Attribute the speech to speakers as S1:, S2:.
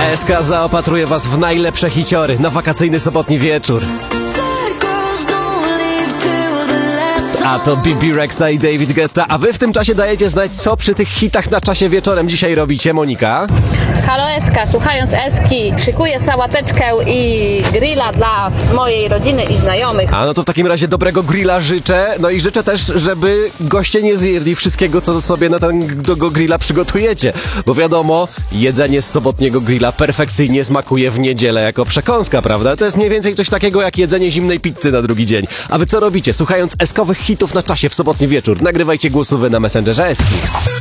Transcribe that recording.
S1: SK zaopatruje was w najlepsze hiciory na wakacyjny sobotni wieczór. A to BB Rexha i David Guetta, a wy w tym czasie dajecie znać, co przy tych hitach na czasie wieczorem dzisiaj robicie, Monika?
S2: Halo Eska, słuchając Eski, szykuję sałateczkę i grilla dla mojej rodziny i znajomych.
S1: A no to w takim razie dobrego grilla życzę, no i życzę też, żeby goście nie zjedli wszystkiego, co sobie na tego grilla przygotujecie, bo wiadomo, jedzenie z sobotniego grilla perfekcyjnie smakuje w niedzielę jako przekąska, prawda? To jest mniej więcej coś takiego jak jedzenie zimnej pizzy na drugi dzień. A wy co robicie? Słuchając eskowych hitów na czasie w sobotni wieczór, nagrywajcie głosówy na Messengerze Eski.